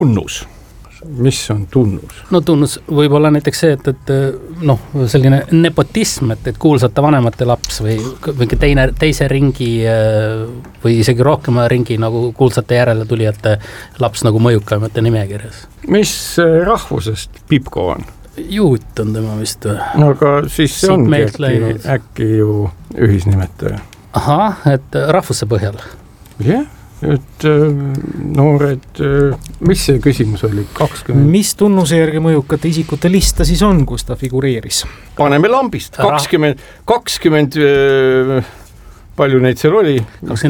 Tunnus. Mis on tunnus? No tunnus võib olla näiteks see, et selline nepotism, et kuulsate vanemate laps või mingi teise ringi või isegi rohkema ringi nagu kuulsate järele tulijate laps nagu mõjukamate nimekirjas. Mis rahvusest Pipko on? Juut on tema vist. No aga siis see ongi äkki ju ühisnimetaja. Aha, et rahvuse põhjal. Jah. Et noored, mis see küsimus oli? 20? Mis tunnuse järgi mõjukate isikute lista siis on, kus ta figureeris? Paneme lambist. 20 palju neid seal oli?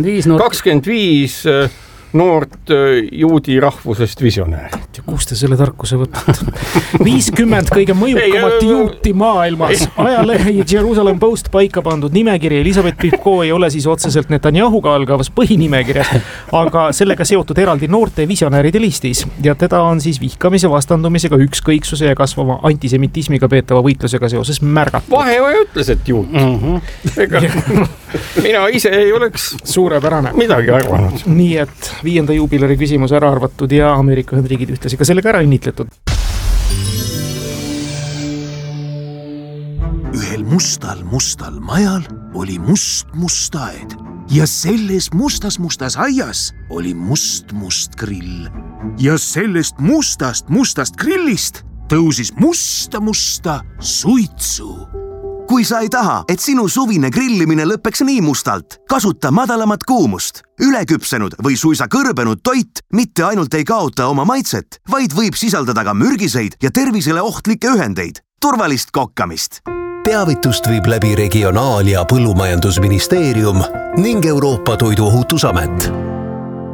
25 noort juudi rahvusest visionäärit. Ja kus te selle tarkuse võtate? 50 kõige mõjukamat juuti maailmas. Ajalehe Jerusalem Post paika pandud nimekiri. Elisabeth Pipko ei ole siis otseselt Netanyahuga algavas põhinimekirjas, aga sellega seotud eraldi noorte visionääride listis. Ja teda on siis vihkamise, vastandumisega, ükskõiksuse ja kasvava antisemitismiga peetava võitlusega seoses märgatud. Vaheoja ütles, et juut. Mina ise ei oleks suurepärane midagi arvanud. Nii et 5. juubilari küsimus ära arvatud ja Ameerika Ühendriigid ühtlasi ka sellega ära õnnitletud. Ühel mustal majal oli must aed ja selles mustas aias oli must grill. Ja sellest mustast grillist tõusis musta suitsu. Kui sa ei taha, et sinu suvine grillimine lõppeks nii mustalt, kasuta madalamat kuumust. Üleküpsenud või suisa kõrbenud toit mitte ainult ei kaota oma maitset, vaid võib sisaldada ka mürgiseid ja tervisele ohtlikke ühendeid. Turvalist kokkamist! Teavitust viib läbi Regionaal- ja Põllumajandusministeerium ning Euroopa Toiduohutusamet.